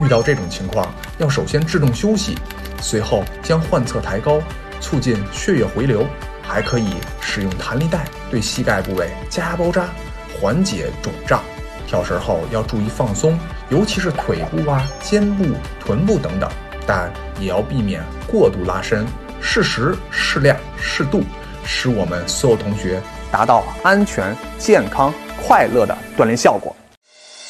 遇到这种情况，要首先制动休息，随后将患侧抬高，促进血液回流。还可以使用弹力带对膝盖部位加压包扎，缓解肿胀。跳绳后要注意放松，尤其是腿部肩部、臀部等等，但也要避免过度拉伸，适时、适量、适度，使我们所有同学达到安全、健康、快乐的锻炼效果。